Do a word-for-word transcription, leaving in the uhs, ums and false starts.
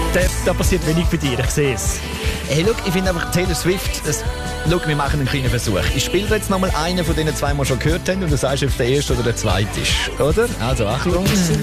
Da, da passiert wenig bei dir, ich sehe es. Hey, look, ich finde einfach Taylor Swift, das, look, wir machen einen kleinen Versuch. Ich spiele jetzt nochmal einen von denen zwei, die wir schon gehört haben, und du sagst, ob es der erste oder der zweite ist, oder? Also, Achtung.